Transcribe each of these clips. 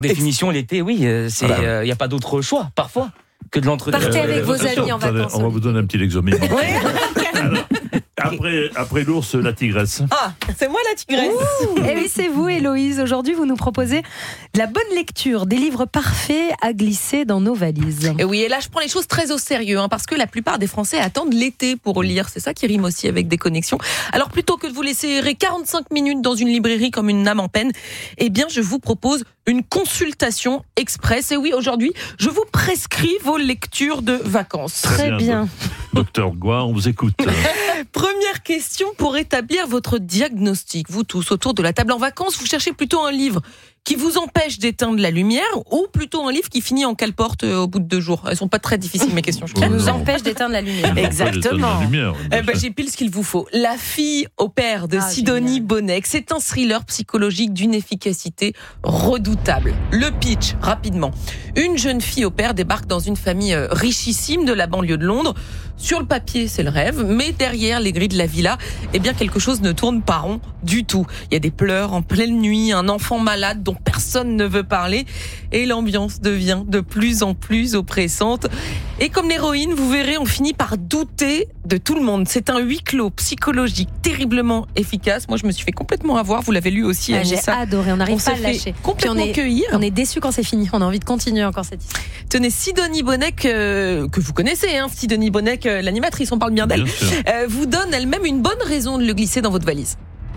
Définition, l'été, oui, c'est il n'y a pas d'autre choix, parfois, que de l'entretien. Partez avec vos amis en vacances. On va vous donner un petit examen. Après l'ours, la tigresse. Ah, c'est moi la tigresse. Et oui, c'est vous, Héloïse. Aujourd'hui, vous nous proposez de la bonne lecture, des livres parfaits à glisser dans nos valises. Et oui, et là, je prends les choses très au sérieux, parce que la plupart des Français attendent l'été pour lire. C'est ça qui rime aussi avec déconnexion. Alors, plutôt que de vous laisser errer 45 minutes dans une librairie comme une âme en peine, eh bien, je vous propose une consultation express. Et oui, aujourd'hui, je vous prescris vos lectures de vacances. Très bien. Docteur Goua, on vous écoute. Première question pour établir votre diagnostic. Vous tous, autour de la table en vacances, vous cherchez plutôt un livre qui vous empêche d'éteindre la lumière ou plutôt un livre qui finit en cale-porte au bout de 2 jours? Elles sont pas très difficiles, mes questions. Qui nous empêche d'éteindre la lumière. Exactement. J'ai pile ce qu'il vous faut. La fille au père de Sidonie Bonnec. C'est un thriller psychologique d'une efficacité redoutable. Le pitch, rapidement. Une jeune fille au père débarque dans une famille richissime de la banlieue de Londres. Sur le papier, c'est le rêve, mais derrière les grilles de la villa, eh bien, quelque chose ne tourne pas rond du tout. Il y a des pleurs en pleine nuit, un enfant malade dont personne ne veut parler, et l'ambiance devient de plus en plus oppressante. Et comme l'héroïne, vous verrez, on finit par douter de tout le monde. C'est un huis clos psychologique terriblement efficace. Moi, je me suis fait complètement avoir. Vous l'avez lu aussi, J'ai Anissa. adoré, on n'arrive pas à le lâcher. Complètement cueillir. On est déçus quand c'est fini, on a envie de continuer encore cette histoire. Tenez, Sidonie Bonnec, que vous connaissez, Sidonie Bonnec, l'animatrice, on parle bien d'elle, vous donne elle-même une bonne raison de le glisser dans votre valise.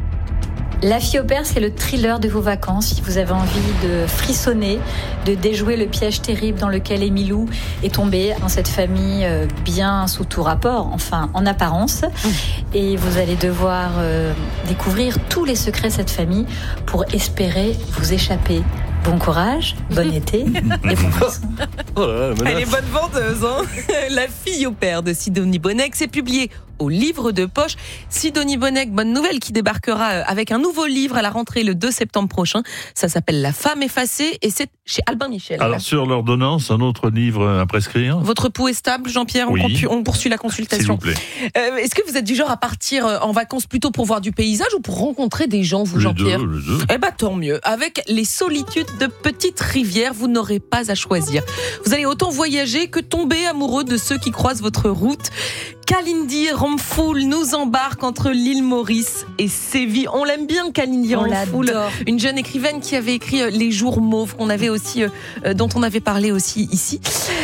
La fille au père, c'est le thriller de vos vacances. Si vous avez envie de frissonner, de déjouer le piège terrible dans lequel Émilou est tombé dans cette famille bien sous tout rapport, enfin en apparence. Et vous allez devoir découvrir tous les secrets de cette famille pour espérer vous échapper. Bon courage, bon été et bon frissons. Elle est bonne vendeuse, La fille au père de Sidonie Bonnec, c'est publié au livre de poche. Sidonie Bonnec, bonne nouvelle, qui débarquera avec un nouveau livre à la rentrée le 2 septembre prochain. Ça s'appelle La femme effacée et c'est chez Albin Michel. Alors, sur l'ordonnance, un autre livre à prescrire? Votre pouls est stable, Jean-Pierre? Oui. On poursuit la consultation. S'il vous plaît. Est-ce que vous êtes du genre à partir en vacances plutôt pour voir du paysage ou pour rencontrer des gens, vous, Jean-Pierre? Les deux. Eh ben, tant mieux. Avec les solitudes de petites rivières, vous n'aurez pas à choisir. Vous allez autant voyager que tomber amoureux de ceux qui croisent votre route. Kalindi Ramfoul nous embarque entre l'île Maurice et Séville. On l'aime bien, Kalindi Ramfoul, une jeune écrivaine qui avait écrit Les Jours Mauves, dont on avait parlé aussi ici.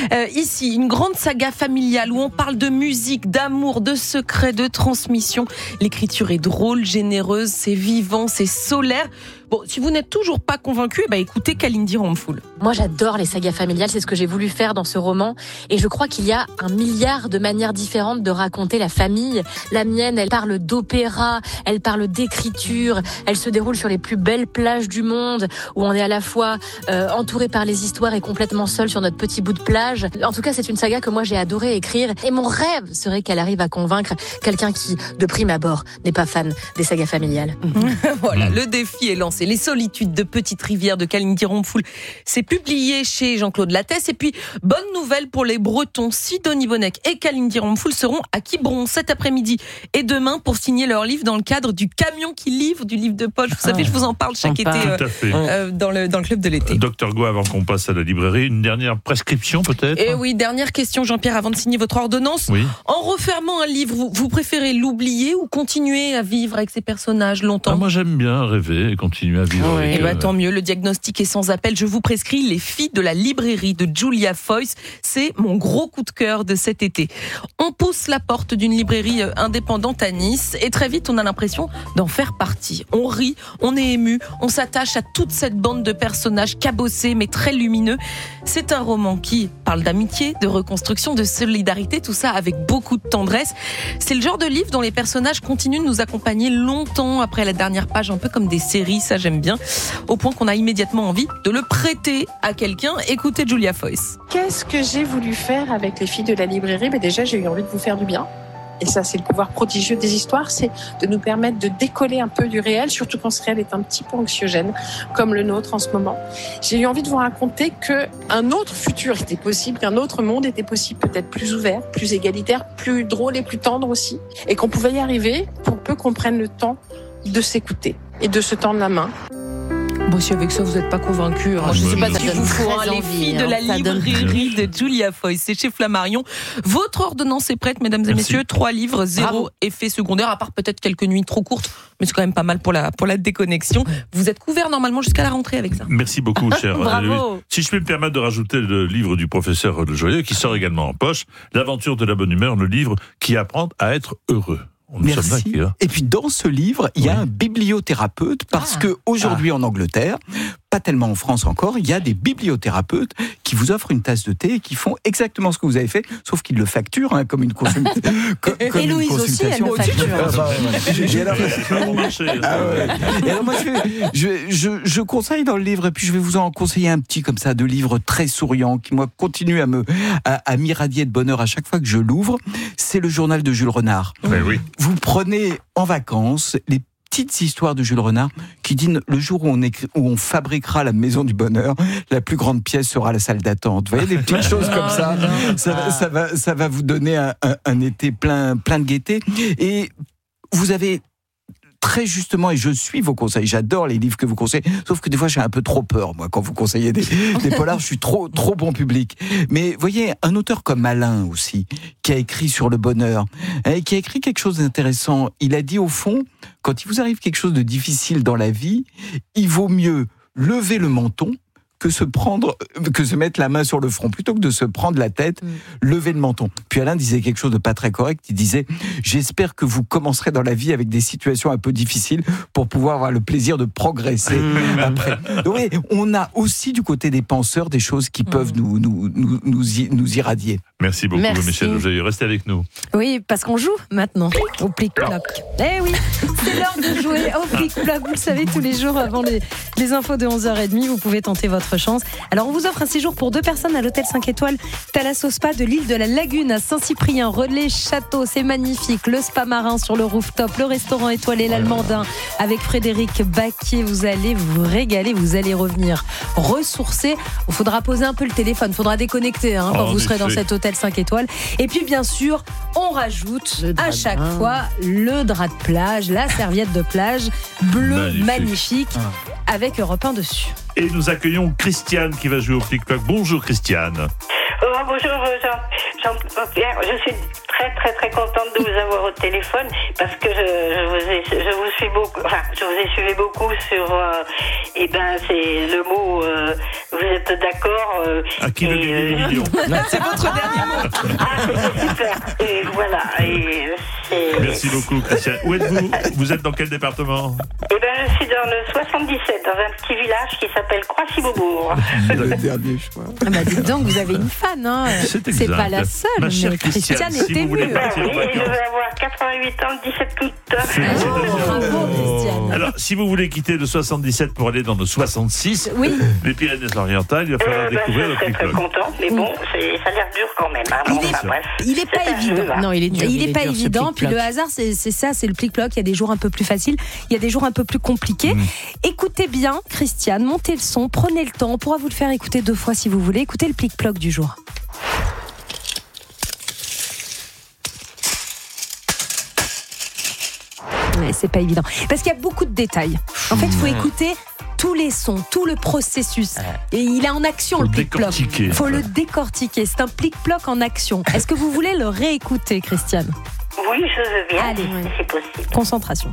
Ici, une grande saga familiale où on parle de musique, d'amour, de secrets, de transmission. L'écriture est drôle, généreuse, c'est vivant, c'est solaire. Bon, si vous n'êtes toujours pas convaincu, écoutez Kalindi Ramfoul. Moi, j'adore les sagas familiales, c'est ce que j'ai voulu faire dans ce roman. Et je crois qu'il y a 1 milliard de manières différentes de raconter la famille. La mienne, elle parle d'opéra, elle parle d'écriture, elle se déroule sur les plus belles plages du monde, où on est à la fois entouré par les histoires et complètement seul sur notre petit bout de plage. En tout cas, c'est une saga que moi, j'ai adoré écrire. Et mon rêve serait qu'elle arrive à convaincre quelqu'un qui, de prime abord, n'est pas fan des sagas familiales. Voilà, le défi est lancé. Les solitudes de petites rivières de Kalindi Ramfoul, c'est publié chez Jean-Claude Lattès. Et puis, bonne nouvelle pour les Bretons, Sidonie Bonnec et Kalindi Ramfoul seront à Quiberon cet après-midi et demain pour signer leur livre dans le cadre du camion qui livre, du livre de poche. Vous savez, je vous en parle chaque été dans le club de l'été. Docteur Goua, avant qu'on passe à la librairie, une dernière prescription peut-être? Et oui, dernière question, Jean-Pierre, avant de signer votre ordonnance. Oui. En refermant un livre, vous préférez l'oublier ou continuer à vivre avec ces personnages longtemps? Moi, j'aime bien rêver et continuer à vivre. Tant mieux, le diagnostic est sans appel. Je vous prescris Les filles de la librairie de Julia Foyce. C'est mon gros coup de cœur de cet été. On pousse la porte d'une librairie indépendante à Nice et très vite on a l'impression d'en faire partie. On rit, on est ému, on s'attache à toute cette bande de personnages cabossés mais très lumineux. C'est un roman qui parle d'amitié, de reconstruction, de solidarité, tout ça avec beaucoup de tendresse. C'est le genre de livre dont les personnages continuent de nous accompagner longtemps après la dernière page, un peu comme des séries, ça j'aime bien, au point qu'on a immédiatement envie de le prêter à quelqu'un. Écoutez Julia Foyce. Qu'est-ce que j'ai voulu faire avec les filles de la librairie? Déjà, j'ai eu envie de vous faire du bien. Et ça, c'est le pouvoir prodigieux des histoires, c'est de nous permettre de décoller un peu du réel, surtout quand ce réel est un petit peu anxiogène, comme le nôtre en ce moment. J'ai eu envie de vous raconter qu'un autre futur était possible, qu'un autre monde était possible, peut-être plus ouvert, plus égalitaire, plus drôle et plus tendre aussi. Et qu'on pouvait y arriver pour peu qu'on prenne le temps de s'écouter et de se tendre la main. Bon, si avec ça vous n'êtes pas convaincu, je ne sais pas si vous faut les filles de la librairie de Julia Foy, c'est chez Flammarion. Votre ordonnance est prête, mesdames et messieurs. 3 livres, 0 effet secondaire, à part peut-être quelques nuits trop courtes, mais c'est quand même pas mal pour la déconnexion. Vous êtes couverts normalement jusqu'à la rentrée avec ça. Merci beaucoup, cher. Bravo. Si je peux me permettre de rajouter le livre du professeur Le Joyeux, qui sort également en poche, L'aventure de la bonne humeur, le livre qui apprend à être heureux. Merci. Et puis dans ce livre, il y a un bibliothérapeute parce que aujourd'hui en Angleterre, pas tellement en France encore, il y a des bibliothérapeutes qui vous offrent une tasse de thé et qui font exactement ce que vous avez fait, sauf qu'ils le facturent comme une consultation. Et Louise aussi, elle le facture. Et alors moi, je conseille dans le livre, et puis je vais vous en conseiller un petit comme ça, de livre très souriant qui moi continue à m'irradier de bonheur à chaque fois que je l'ouvre. C'est le journal de Jules Renard. Oui. Vous prenez en vacances les petites histoires de Jules Renard qui disent le jour où on fabriquera la maison du bonheur, la plus grande pièce sera la salle d'attente. Vous voyez, des petites choses comme ça, ça va vous donner un été plein de gaieté. Et vous avez très justement, et je suis vos conseils, j'adore les livres que vous conseillez, sauf que des fois j'ai un peu trop peur, moi, quand vous conseillez des polars, je suis trop bon public. Mais voyez, un auteur comme Alain aussi, qui a écrit sur le bonheur, et qui a écrit quelque chose d'intéressant, il a dit au fond, quand il vous arrive quelque chose de difficile dans la vie, il vaut mieux lever le menton que se mettre la main sur le front, plutôt que de se prendre la tête, lever le menton. Puis Alain disait quelque chose de pas très correct, il disait « J'espère que vous commencerez dans la vie avec des situations un peu difficiles pour pouvoir avoir le plaisir de progresser après. » Donc, oui, on a aussi du côté des penseurs des choses qui peuvent nous irradier. Merci beaucoup, Michel Lejoyeux. Restez avec nous. Oui, parce qu'on joue maintenant au plic-ploc. Eh oui, c'est l'heure de jouer au plic-ploc. Vous le savez, tous les jours avant les infos de 11h30, vous pouvez tenter votre chance. Alors, on vous offre un séjour pour 2 personnes à l'hôtel 5 étoiles Thalasso Spa de l'île de la Lagune à Saint-Cyprien, Relais Château. C'est magnifique. Le spa marin sur le rooftop, le restaurant étoilé l'Allemandin avec Frédéric Baquier. Vous allez vous régaler, vous allez revenir ressourcer. Il faudra poser un peu le téléphone, il faudra déconnecter quand vous serez dans cet hôtel 5 étoiles. Et puis, bien sûr, on rajoute à chaque fois le drap de plage, la serviette de plage bleu magnifique avec Europe 1 dessus. Et nous accueillons Christiane qui va jouer au Plic-Ploc. Bonjour Christiane. Bonjour Jean-Pierre, je suis très contente de vous avoir au téléphone parce que je vous suis beaucoup, je vous ai suivi beaucoup sur c'est le mot vous êtes d'accord à qui le million. C'est votre dernier mot. C'est super. Et voilà. Merci beaucoup Christiane. Où êtes-vous ? Vous êtes dans quel département ? Je suis dans le 77, dans un petit village qui s'appelle Croissy-Beaubourg. Le dernier choix. Dites donc, vous avez une fan, hein. C'est pas la seule, ma chère mais Christiane est émue. Oui, je vais avoir 88 ans le 17 août. Bravo Christiane. Alors, si vous voulez quitter le 77 pour aller dans le 66, les Pyrénées-Orientales, il va falloir découvrir le Plic-Ploc. Je serais très contente, mais bon, ça a l'air dur quand même. Il est pas évident. Non, il est pas évident. Puis le hasard, c'est ça, c'est le Plic-Ploc. Il y a des jours un peu plus faciles, il y a des jours un peu plus compliqués. Écoutez bien, Christiane, montez le son, prenez le temps. On pourra vous le faire écouter 2 fois si vous voulez. Écoutez le Plic-Ploc du jour. Ouais, c'est pas évident. Parce qu'il y a beaucoup de détails. En fait, il faut écouter tous les sons, tout le processus. Et il est en action, le Plic-Ploc. Il faut le décortiquer. C'est un Plic-Ploc en action. Est-ce que vous voulez le réécouter, Christiane ? Oui, je veux bien. Allez, si c'est possible. Concentration.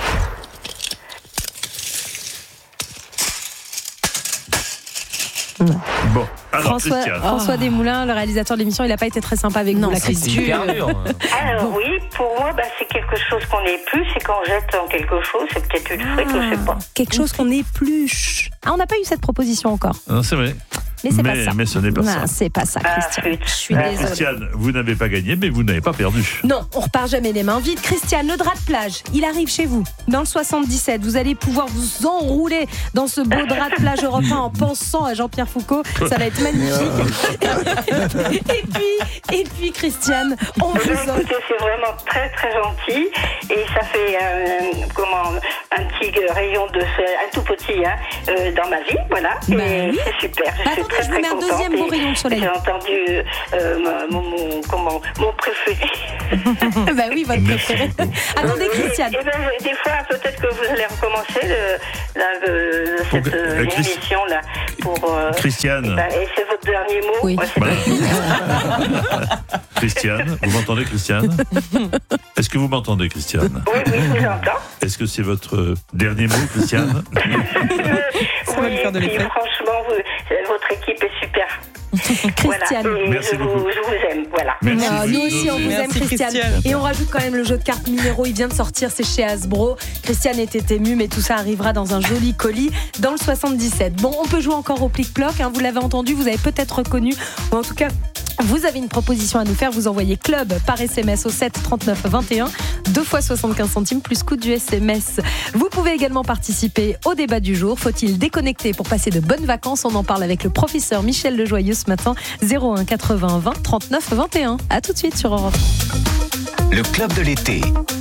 Bon, alors François Desmoulins, le réalisateur de l'émission, il n'a pas été très sympa avec vous, la Christine. Alors oui, pour moi, c'est quelque chose qu'on épluche, c'est qu'on jette en quelque chose, c'est peut-être une frite, je sais pas. Quelque chose qu'on épluche. On n'a pas eu cette proposition encore. Non, c'est vrai. Mais c'est pas ça. Mais ce n'est pas ça. C'est pas ça, Christiane. Je suis désolée. Christiane, vous n'avez pas gagné, mais vous n'avez pas perdu. Non, on repart jamais les mains vides. Christiane, le drap de plage, il arrive chez vous, dans le 77. Vous allez pouvoir vous enrouler dans ce beau drap de plage européen en pensant à Jean-Pierre Foucault. Ça va être magnifique. et puis, Christiane, on vous offre... Écoutez, c'est vraiment très gentil. Et ça fait un petit rayon de un tout petit dans ma vie. Voilà. Et c'est super. Je suis attendez, je vous mets un deuxième beau rayon de soleil. J'ai entendu mon préféré. Bah oui, votre préféré. Attendez, Christiane. Des fois, peut-être que vous allez recommencer cette émission là pour. Christiane. Et c'est votre dernier mot. Oui. Christiane, vous m'entendez, Christiane? Est-ce que vous m'entendez, Christiane? Oui, je vous entends. Est-ce que c'est votre dernier mot, Christiane? Oui, et franchement, votre équipe est super. Christiane. Voilà. Merci beaucoup. Je vous aime, voilà. Merci. Nous aussi, on vous aime, Christiane. Et on rajoute quand même le jeu de cartes minéraux. Il vient de sortir, c'est chez Hasbro. Christiane était émue, mais tout ça arrivera dans un joli colis dans le 77. Bon, on peut jouer encore au plic-ploc. Vous l'avez entendu, vous avez peut-être reconnu, ou en tout cas, vous avez une proposition à nous faire. Vous envoyez club par SMS au 7 39 21, 2 fois 75 centimes plus coût du SMS. Vous pouvez également participer au débat du jour. Faut-il déconnecter pour passer de bonnes vacances? On en parle avec le professeur Michel Lejoyeux ce matin. 01 80 20 39 21. À tout de suite sur Europe. Le club de l'été.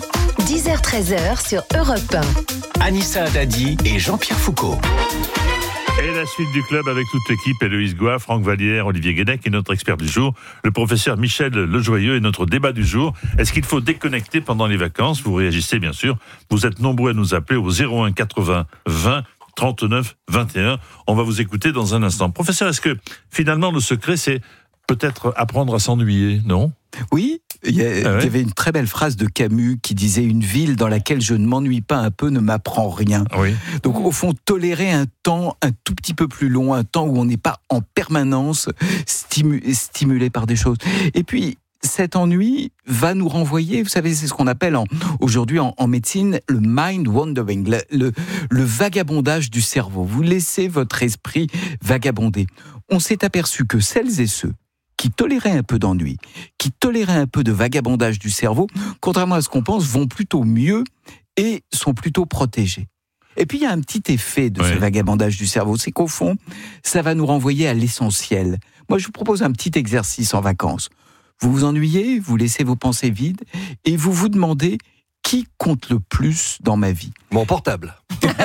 10h-13h sur Europe 1. Anissa Haddadi et Jean-Pierre Foucault. Et la suite du club avec toute l'équipe, Héloïse Goua, Franck Vallière, Olivier Guénec et notre expert du jour, le professeur Michel Lejoyeux et notre débat du jour. Est-ce qu'il faut déconnecter pendant les vacances? Vous réagissez bien sûr. Vous êtes nombreux à nous appeler au 01 80 20 39 21. On va vous écouter dans un instant. Professeur, est-ce que finalement le secret c'est peut-être apprendre à s'ennuyer, non? Oui, il y avait une très belle phrase de Camus qui disait « Une ville dans laquelle je ne m'ennuie pas un peu ne m'apprend rien ». Donc au fond, tolérer un temps un tout petit peu plus long, un temps où on n'est pas en permanence stimulé par des choses. Et puis, cet ennui va nous renvoyer, vous savez, c'est ce qu'on appelle aujourd'hui en médecine le mind wandering, le vagabondage du cerveau. Vous laissez votre esprit vagabonder. On s'est aperçu que celles et ceux qui toléraient un peu d'ennui, qui toléraient un peu de vagabondage du cerveau, contrairement à ce qu'on pense, vont plutôt mieux et sont plutôt protégés. Et puis il y a un petit effet de ce vagabondage du cerveau, c'est qu'au fond, ça va nous renvoyer à l'essentiel. Moi, je vous propose un petit exercice en vacances. Vous vous ennuyez, vous laissez vos pensées vides et vous vous demandez qui compte le plus dans ma vie. Mon portable.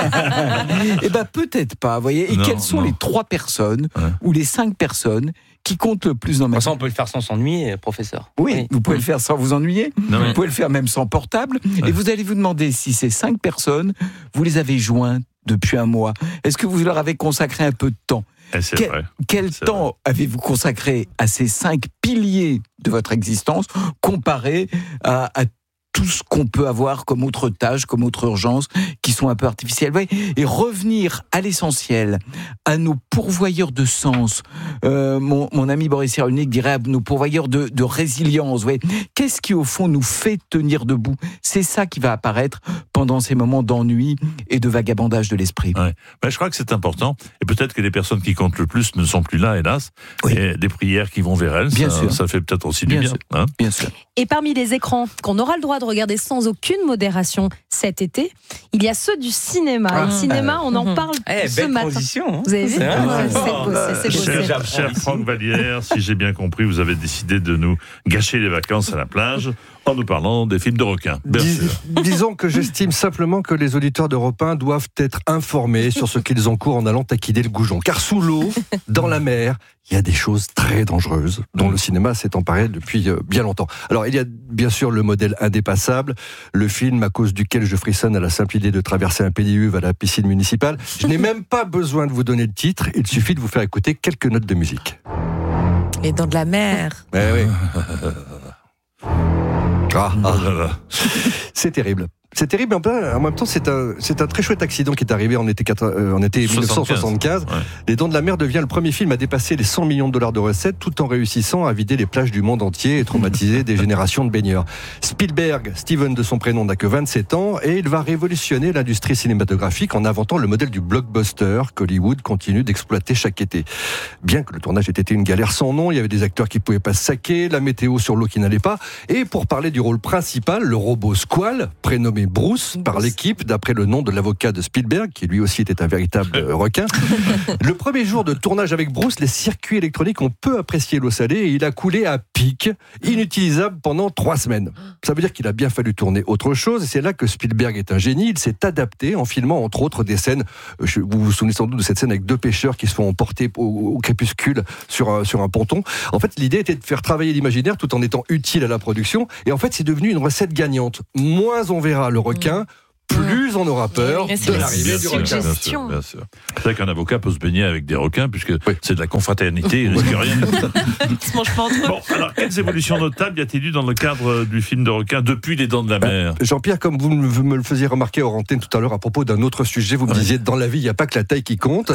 Eh bien, peut-être pas, vous voyez. Et quelles sont les 3 personnes ou les 5 personnes qui comptent le plus dans ma vie? Ça, on peut le faire sans s'ennuyer, professeur. Oui, vous pouvez le faire sans vous ennuyer. Vous pouvez le faire même sans portable. Et vous allez vous demander si ces 5 personnes, vous les avez jointes depuis un mois. Est-ce que vous leur avez consacré un peu de temps? Quel temps avez-vous consacré à ces 5 piliers de votre existence comparé à tout ce qu'on peut avoir comme autre tâche, comme autre urgence, qui sont un peu artificielles. Et revenir à l'essentiel, à nos pourvoyeurs de sens. Mon ami Boris Cyrulnik dirait à nos pourvoyeurs de résilience. Qu'est-ce qui, au fond, nous fait tenir debout? C'est ça qui va apparaître pendant ces moments d'ennui et de vagabondage de l'esprit. Je crois que c'est important. Et peut-être que les personnes qui comptent le plus ne sont plus là, hélas. Et des prières qui vont vers elles, ça fait peut-être aussi du bien. Bien sûr. Et parmi les écrans qu'on aura le droit de regarder sans aucune modération cet été, il y a ceux du cinéma. Le cinéma, on en parle ce matin. Transition, vous avez vu? C'est beau. Cher Franck Vallière, si j'ai bien compris, vous avez décidé de nous gâcher les vacances à la plage en nous parlant des films de requins. Disons que j'estime simplement que les auditeurs d'Europe 1 doivent être informés sur ce qu'ils encourent en allant taquiner le goujon. Car sous l'eau, dans la mer, il y a des choses très dangereuses dont le cinéma s'est emparé depuis bien longtemps. Alors, il y a bien sûr le modèle indépassable, le film à cause duquel je frissonne à la simple idée de traverser un pédiluve à la piscine municipale. Je n'ai même pas besoin de vous donner le titre, il suffit de vous faire écouter quelques notes de musique. Les dents de la mer. Oui. C'est terrible. C'est terrible, en même temps, c'est un très chouette accident qui est arrivé en été 1975. Les Dents de la Mer devient le premier film à dépasser les 100 millions de dollars de recettes, tout en réussissant à vider les plages du monde entier et traumatiser des générations de baigneurs. Spielberg, Steven de son prénom, n'a que 27 ans et il va révolutionner l'industrie cinématographique en inventant le modèle du blockbuster qu'Hollywood continue d'exploiter chaque été. Bien que le tournage ait été une galère sans nom, il y avait des acteurs qui pouvaient pas se saquer, la météo sur l'eau qui n'allait pas, et pour parler du rôle principal, le robot Squall, prénommé nommé Bruce par l'équipe, d'après le nom de l'avocat de Spielberg, qui lui aussi était un véritable requin. Le premier jour de tournage avec Bruce, les circuits électroniques ont peu apprécié l'eau salée et il a coulé à pic, inutilisable pendant 3 semaines. Ça veut dire qu'il a bien fallu tourner autre chose, et c'est là que Spielberg est un génie. Il s'est adapté en filmant entre autres des scènes, vous vous souvenez sans doute de cette scène avec 2 pêcheurs qui se font emporter au crépuscule sur un ponton. En fait, l'idée était de faire travailler l'imaginaire tout en étant utile à la production, et en fait c'est devenu une recette gagnante. Moins on verra le requin, plus on aura peur de l'arrivée du requin. Bien sûr. C'est vrai qu'un avocat peut se baigner avec des requins, puisque c'est de la confraternité, il ne risque rien. Ils se mangent pas entre eux. Bon, alors, quelles évolutions notables y a-t-il eu dans le cadre du film de requin depuis Les Dents de la Mer ? Jean-Pierre, comme vous me le faisiez remarquer hors antenne tout à l'heure à propos d'un autre sujet, vous me disiez, dans la vie, il n'y a pas que la taille qui compte.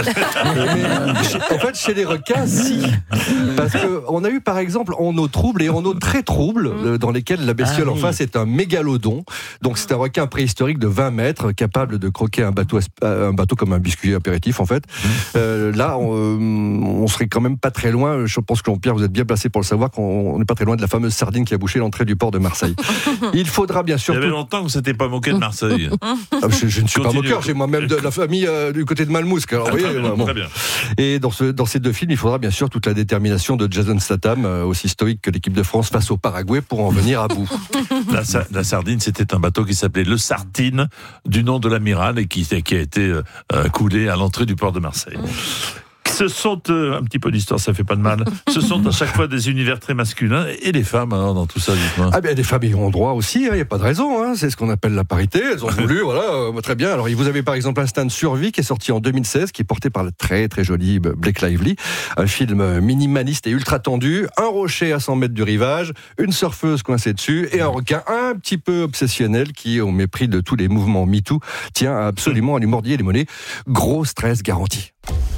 En fait, chez les requins, si. Parce qu'on a eu, par exemple, en eau trouble et en eau très trouble, dans lesquelles la bestiole en face est un mégalodon. Donc, c'est un requin préhistorique de 20 mètres, capable de croquer un bateau comme un biscuit apéritif, en fait. Là, on serait quand même pas très loin. Je pense que Jean-Pierre, vous êtes bien placé pour le savoir, qu'on n'est pas très loin de la fameuse sardine qui a bouché l'entrée du port de Marseille. Il faudra bien sûr... Il y avait longtemps que vous ne s'étiez pas moqué de Marseille. Je ne suis pas moqueur, j'ai moi-même de la famille du côté de Malmousque. Alors, très bien. Et dans ces 2 films, il faudra bien sûr toute la détermination de Jason Statham, aussi stoïque que l'équipe de France face au Paraguay, pour en venir à bout. La sardine, c'était un bateau qui s'appelait le Sardine, du nom de l'amiral, et qui a été coulé à l'entrée du port de Marseille. Ce sont, un petit peu d'histoire, ça fait pas de mal, ce sont à chaque fois des univers très masculins, et les femmes, alors, dans tout ça, dites-moi. Ah bien, les femmes y ont droit aussi, il n'y a pas de raison, c'est ce qu'on appelle la parité, elles ont voulu, voilà, très bien. Alors, vous avez par exemple Instinct de survie, qui est sorti en 2016, qui est porté par le très très joli Blake Lively, un film minimaliste et ultra tendu, un rocher à 100 mètres du rivage, une surfeuse coincée dessus, et un requin un petit peu obsessionnel, qui, au mépris de tous les mouvements MeToo, tient absolument à lui mordiller les mollets. Gros stress garanti.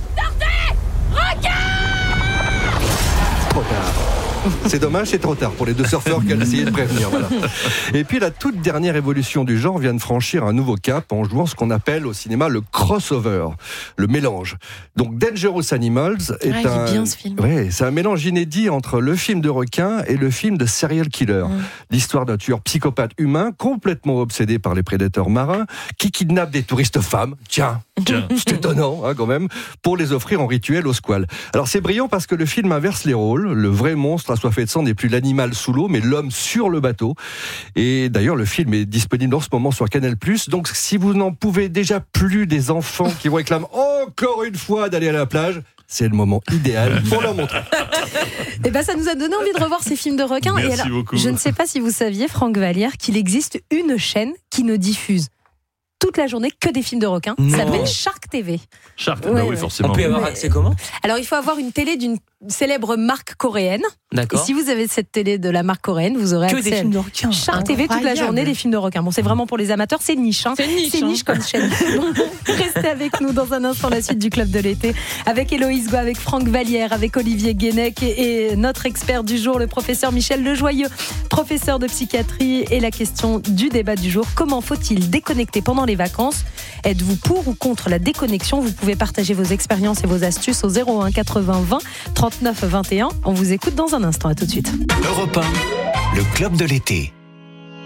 C'est dommage, c'est trop tard pour les 2 surfeurs qui ont essayé de prévenir. Voilà. Et puis la toute dernière évolution du genre vient de franchir un nouveau cap en jouant ce qu'on appelle au cinéma le crossover, le mélange. Donc Dangerous Animals est bien ce film. C'est un mélange inédit entre le film de requin et le film de serial killer. L'histoire d'un tueur psychopathe humain complètement obsédé par les prédateurs marins qui kidnappe des touristes femmes. Tiens, c'est étonnant quand même, pour les offrir en rituel au squale. Alors c'est brillant parce que le film inverse les rôles. Le vrai monstre assoiffé de sang n'est plus l'animal sous l'eau, mais l'homme sur le bateau. Et d'ailleurs, le film est disponible en ce moment sur Canal+. Donc, si vous n'en pouvez déjà plus des enfants qui vous réclament encore une fois d'aller à la plage, c'est le moment idéal pour leur montrer. Et ça nous a donné envie de revoir ces films de requins. Merci et alors, beaucoup. Je ne sais pas si vous saviez, Franck Vallière, qu'il existe une chaîne qui ne diffuse toute la journée que des films de requins. Ça s'appelle Shark TV. Shark TV, oui, forcément. On peut y avoir accès comment ? Alors, il faut avoir une télé d'une célèbre marque coréenne. D'accord. Et si vous avez cette télé de la marque coréenne, vous aurez accès des films de requins. Shark TV toute la journée, des films de requins. Bon, c'est vraiment pour les amateurs, c'est niche. C'est niche comme chaîne. Restez avec nous dans un instant, la suite du Club de l'été. Avec Héloïse Goua, avec Franck Vallière, avec Olivier Guénec et notre expert du jour, le professeur Michel Lejoyeux, professeur de psychiatrie. Et la question du débat du jour, comment faut-il déconnecter pendant les vacances ? Êtes-vous pour ou contre la déconnexion ? Vous pouvez partager vos expériences et vos astuces au 01 80 20 39 21. On vous écoute dans un instant, à tout de suite. Europe 1, le Club de l'été.